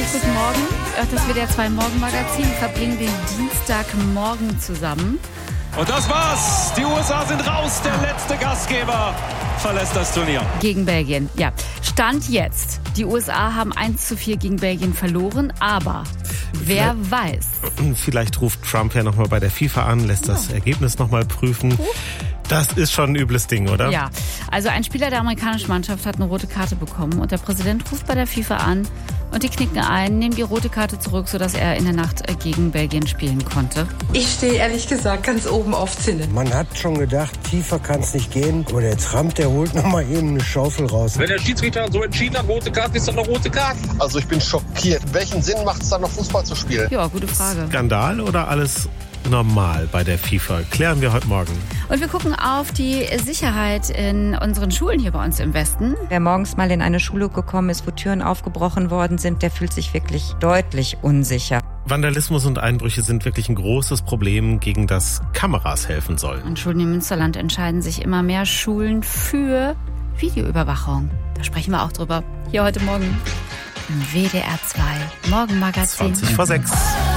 guten Morgen. Das WDR 2 Morgenmagazin verbringen den Dienstagmorgen zusammen. Und das war's. Die USA sind raus. Der letzte Gastgeber verlässt das Turnier. Gegen Belgien, ja. Stand jetzt. Die USA haben 1:4 gegen Belgien verloren, aber wer weiß. Vielleicht ruft Trump ja nochmal bei der FIFA an, lässt das Ergebnis nochmal prüfen. Das ist schon ein übles Ding, oder? Ja, also ein Spieler der amerikanischen Mannschaft hat eine rote Karte bekommen und der Präsident ruft bei der FIFA an und die knicken ein, nehmen die rote Karte zurück, sodass er in der Nacht gegen Belgien spielen konnte. Ich stehe ehrlich gesagt ganz oben auf Zinne. Man hat schon gedacht, tiefer kann es nicht gehen, aber der Trump, der holt nochmal eben eine Schaufel raus. Wenn der Schiedsrichter so entschieden hat, rote Karte, ist dann noch rote Karte. Also ich bin schockiert. Welchen Sinn macht es dann noch Fußball zu spielen? Ja, gute Frage. Skandal oder alles normal bei der FIFA? Klären wir heute Morgen. Und wir gucken auf die Sicherheit in unseren Schulen hier bei uns im Westen. Wer morgens mal in eine Schule gekommen ist, wo Türen aufgebrochen worden sind, der fühlt sich wirklich deutlich unsicher. Vandalismus und Einbrüche sind wirklich ein großes Problem, gegen das Kameras helfen sollen. An Schulen im Münsterland entscheiden sich immer mehr Schulen für Videoüberwachung. Da sprechen wir auch drüber. Hier heute Morgen im WDR 2 Morgenmagazin. 20 vor 6.